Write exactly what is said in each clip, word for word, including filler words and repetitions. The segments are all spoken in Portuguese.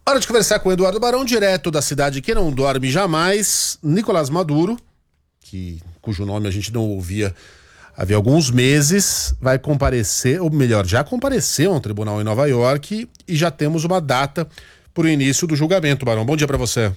Hora de conversar com o Eduardo Barão, direto da cidade que não dorme jamais. Nicolás Maduro, que, cujo nome a gente não ouvia havia alguns meses, vai comparecer, ou melhor, já compareceu a um tribunal em Nova York e já temos uma data para o início do julgamento. Barão, bom dia para você.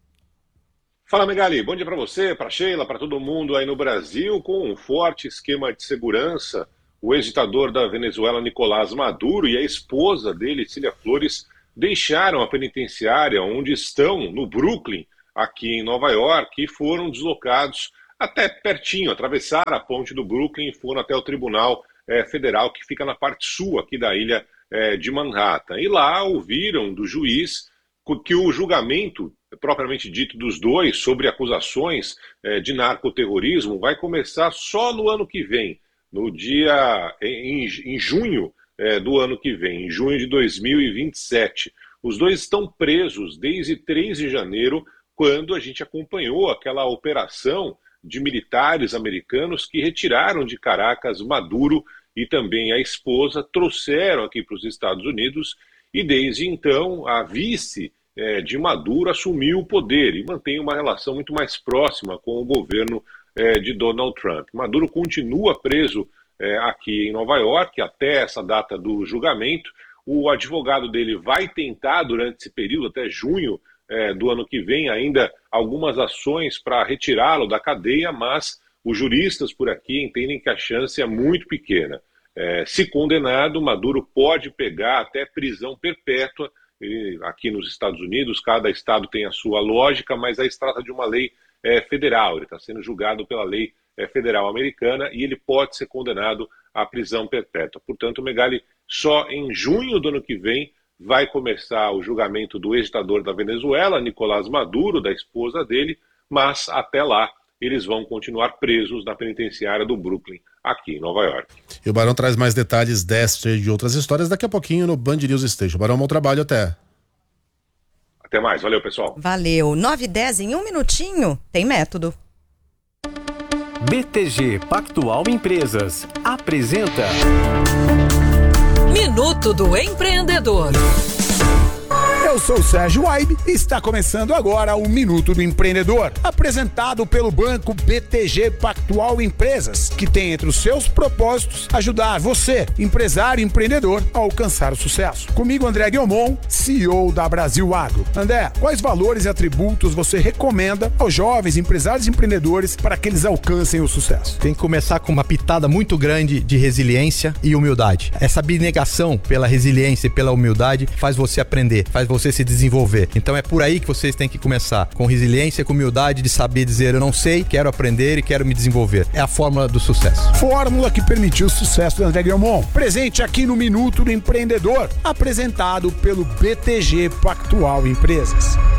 Fala, Megali, bom dia para você, para Sheila, para todo mundo aí no Brasil. Com um forte esquema de segurança, o ex-ditador da Venezuela, Nicolás Maduro, e a esposa dele, Cília Flores, deixaram a penitenciária onde estão, no Brooklyn, aqui em Nova York, e foram deslocados até pertinho, atravessaram a ponte do Brooklyn e foram até o Tribunal eh, Federal, que fica na parte sul aqui da ilha eh, de Manhattan. E lá ouviram do juiz que o julgamento, propriamente dito, dos dois sobre acusações eh, de narcoterrorismo vai começar só no ano que vem, no dia, em, em junho eh, do ano que vem, em junho de dois mil e vinte e sete. Os dois estão presos desde três de janeiro, quando a gente acompanhou aquela operação de militares americanos que retiraram de Caracas Maduro e também a esposa, trouxeram aqui para os Estados Unidos, e desde então a vice eh, de Maduro assumiu o poder e mantém uma relação muito mais próxima com o governo eh, de Donald Trump. Maduro continua preso eh, aqui em Nova York até essa data do julgamento. O advogado dele vai tentar, durante esse período, até junho É, do ano que vem, ainda algumas ações para retirá-lo da cadeia, mas os juristas por aqui entendem que a chance é muito pequena. É, se condenado, Maduro pode pegar até prisão perpétua. E aqui nos Estados Unidos, cada estado tem a sua lógica, mas aí se trata de uma lei é, federal. Ele está sendo julgado pela lei é, federal americana e ele pode ser condenado à prisão perpétua. Portanto, Megali, só em junho do ano que vem vai começar o julgamento do ex-ditador da Venezuela, Nicolás Maduro, da esposa dele, mas até lá eles vão continuar presos na penitenciária do Brooklyn, aqui em Nova York. E o Barão traz mais detalhes desta e de outras histórias daqui a pouquinho no Band News Station. Barão, bom trabalho, até. Até mais, valeu, pessoal. Valeu. nove e dez, em um minutinho, tem método. B T G Pactual Empresas apresenta Minuto do Empreendedor. Eu sou o Sérgio Waibe e está começando agora o Minuto do Empreendedor, apresentado pelo banco B T G Pactual Empresas, que tem entre os seus propósitos ajudar você, empresário e empreendedor, a alcançar o sucesso. Comigo, André Guilmon, C E O da Brasil Agro. André, quais valores e atributos você recomenda aos jovens empresários e empreendedores para que eles alcancem o sucesso? Tem que começar com uma pitada muito grande de resiliência e humildade. Essa abnegação pela resiliência e pela humildade faz você aprender, faz você se desenvolver. Então é por aí que vocês têm que começar, com resiliência, com humildade, de saber dizer eu não sei, quero aprender e quero me desenvolver. É a fórmula do sucesso. Fórmula que permitiu o sucesso do André Guilmon. Presente aqui no Minuto do Empreendedor, apresentado pelo B T G Pactual Empresas.